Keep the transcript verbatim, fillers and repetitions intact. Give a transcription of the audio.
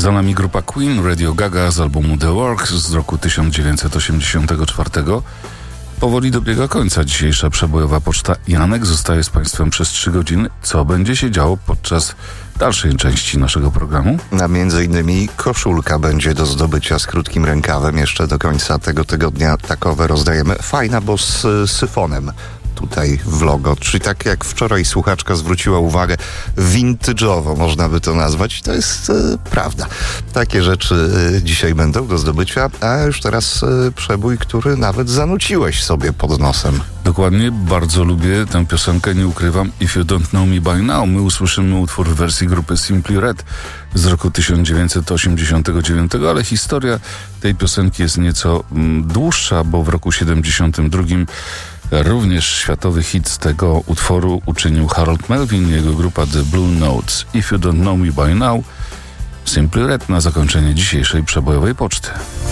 Za nami grupa Queen, Radio Gaga z albumu The Works z roku tysiąc dziewięćset osiemdziesiątego czwartego. Powoli dobiega końca dzisiejsza przebojowa poczta. Janek zostaje z Państwem przez trzy godziny. Co będzie się działo podczas dalszej części naszego programu? A między innymi koszulka będzie do zdobycia z krótkim rękawem. Jeszcze do końca tego tygodnia takowe rozdajemy. Fajna, bo z syfonem tutaj w logo. Czyli tak jak wczoraj słuchaczka zwróciła uwagę, vintage'owo można by to nazwać. To jest e, prawda. Takie rzeczy e, dzisiaj będą do zdobycia, a już teraz e, przebój, który nawet zanuciłeś sobie pod nosem. Dokładnie, bardzo lubię tę piosenkę, nie ukrywam. If You Don't Know Me By Now. My usłyszymy utwór w wersji grupy Simply Red z roku tysiąc dziewięćset osiemdziesiątego dziewiątego, ale historia tej piosenki jest nieco mm, dłuższa, bo w roku siedemdziesiątym drugim również światowy hit z tego utworu uczynił Harold Melvin i jego grupa The Blue Notes. If You Don't Know Me By Now, Simply Red na zakończenie dzisiejszej przebojowej poczty.